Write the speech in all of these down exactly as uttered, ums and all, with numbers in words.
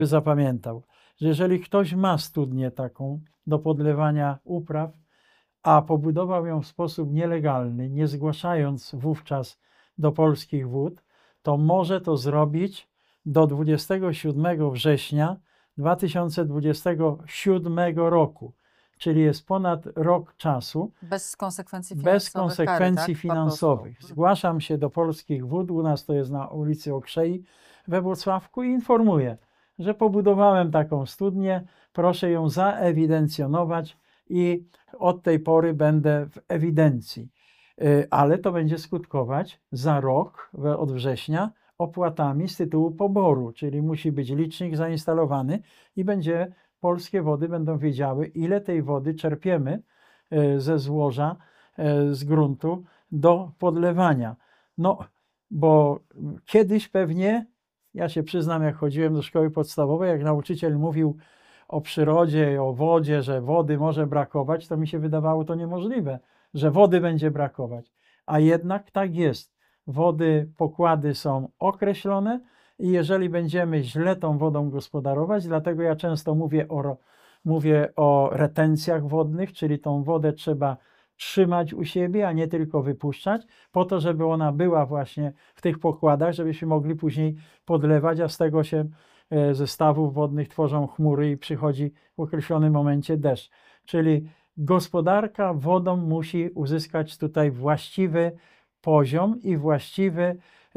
zapamiętał, że jeżeli ktoś ma studnię taką do podlewania upraw, a pobudował ją w sposób nielegalny, nie zgłaszając wówczas do polskich wód, to może to zrobić do dwudziestego siódmego września dwa tysiące dwudziestego siódmego roku, czyli jest ponad rok czasu. Bez konsekwencji finansowych. Bez konsekwencji kary, tak? finansowych. Zgłaszam się do polskich wód, u nas to jest na ulicy Okrzei we Włocławku i informuję, że pobudowałem taką studnię, proszę ją zaewidencjonować i od tej pory będę w ewidencji. Ale to będzie skutkować za rok, od września, opłatami z tytułu poboru, czyli musi być licznik zainstalowany i będzie, polskie wody będą wiedziały, ile tej wody czerpiemy ze złoża, z gruntu do podlewania. No, bo kiedyś pewnie, ja się przyznam, jak chodziłem do szkoły podstawowej, jak nauczyciel mówił o przyrodzie, o wodzie, że wody może brakować, to mi się wydawało to niemożliwe, że wody będzie brakować. A jednak tak jest. Wody, pokłady są określone i jeżeli będziemy źle tą wodą gospodarować, dlatego ja często mówię o, mówię o retencjach wodnych, czyli tą wodę trzeba trzymać u siebie, a nie tylko wypuszczać, po to, żeby ona była właśnie w tych pokładach, żebyśmy mogli później podlewać, a z tego się ze stawów wodnych tworzą chmury i przychodzi w określonym momencie deszcz. Czyli gospodarka wodą musi uzyskać tutaj właściwy poziom i właściwy,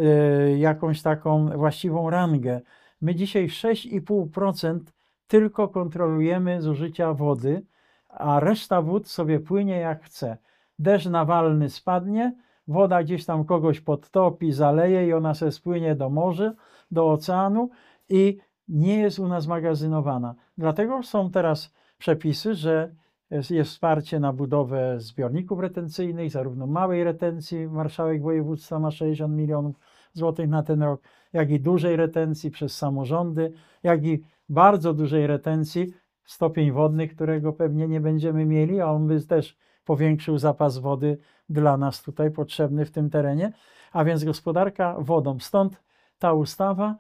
y, jakąś taką właściwą rangę. My dzisiaj sześć i pół procent tylko kontrolujemy zużycia wody, a reszta wód sobie płynie jak chce. Deszcz nawalny spadnie, woda gdzieś tam kogoś podtopi, zaleje i ona sobie spłynie do morza, do oceanu i nie jest u nas magazynowana. Dlatego są teraz przepisy, że jest, jest wsparcie na budowę zbiorników retencyjnych, zarówno małej retencji, marszałek województwa ma sześćdziesiąt milionów złotych na ten rok, jak i dużej retencji przez samorządy, jak i bardzo dużej retencji, stopień wodny, którego pewnie nie będziemy mieli, a on by też powiększył zapas wody dla nas tutaj potrzebny w tym terenie, a więc gospodarka wodą. Stąd ta ustawa,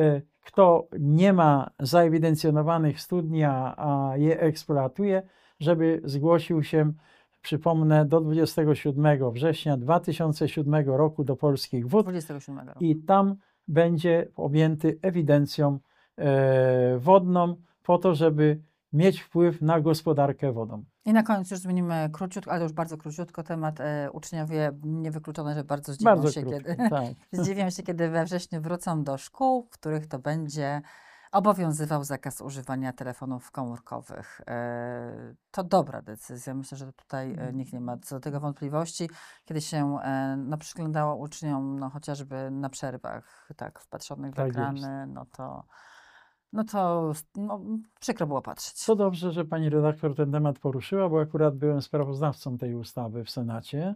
kto nie ma zaewidencjonowanych studni, a je eksploatuje, żeby zgłosił się, przypomnę, do dwudziestego siódmego września dwa tysiące siódmego roku do polskich wód dwudziestego siódmego roku. I tam będzie objęty ewidencją e, wodną po to, żeby mieć wpływ na gospodarkę wodą. I na koniec już zmienimy króciutko, ale już bardzo króciutko temat. E, uczniowie niewykluczone, że bardzo zdziwią Bardzo się, krótko, kiedy, tak. zdziwią się, kiedy we wrześniu wrócą do szkół, w których to będzie obowiązywał zakaz używania telefonów komórkowych. E, to dobra decyzja. Myślę, że tutaj e, nikt nie ma co do tego wątpliwości. Kiedy się e, no, przyglądało uczniom, no, chociażby na przerwach, tak, wpatrzonych w Tak ekrany, jest. no to, no to no, przykro było patrzeć. To dobrze, że pani redaktor ten temat poruszyła, bo akurat byłem sprawozdawcą tej ustawy w Senacie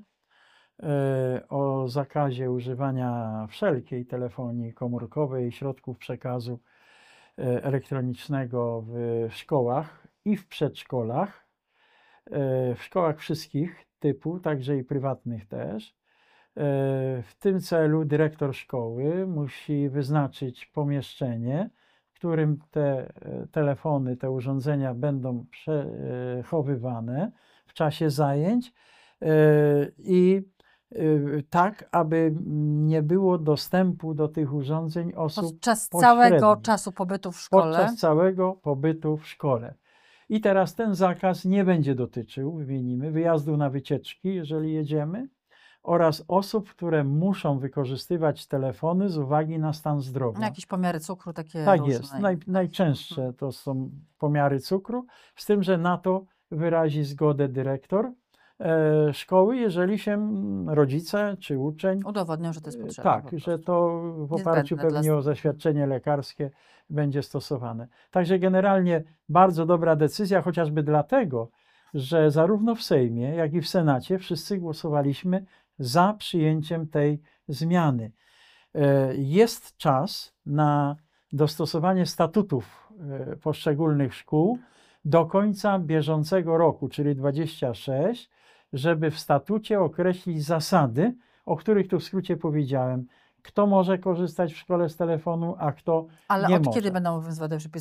e, o zakazie używania wszelkiej telefonii komórkowej i środków przekazu elektronicznego w szkołach i w przedszkolach, w szkołach wszystkich typu, także i prywatnych też. W tym celu dyrektor szkoły musi wyznaczyć pomieszczenie, w którym te telefony, te urządzenia będą przechowywane w czasie zajęć i tak, aby nie było dostępu do tych urządzeń osób podczas pośrednich. całego czasu pobytu w szkole. Podczas całego pobytu w szkole. I teraz ten zakaz nie będzie dotyczył, wymienimy, wyjazdu na wycieczki, jeżeli jedziemy, oraz osób, które muszą wykorzystywać telefony z uwagi na stan zdrowia. Jakieś pomiary cukru takie Tak różne. jest. Naj, najczęstsze to są pomiary cukru, z tym, że na to wyrazi zgodę dyrektor e, szkoły, jeżeli się rodzice czy uczeń udowodnią, że to jest potrzebne. tak, że to w oparciu Niezbędne pewnie dla... o zaświadczenie lekarskie będzie stosowane. Także generalnie bardzo dobra decyzja, chociażby dlatego, że zarówno w Sejmie, jak i w Senacie wszyscy głosowaliśmy za przyjęciem tej zmiany. Jest czas na dostosowanie statutów poszczególnych szkół do końca bieżącego roku, czyli dwudziestego szóstego, żeby w statucie określić zasady, o których tu w skrócie powiedziałem. kto może korzystać w szkole z telefonu, a kto Ale nie od może. kiedy będą obowiązywać te przepisy?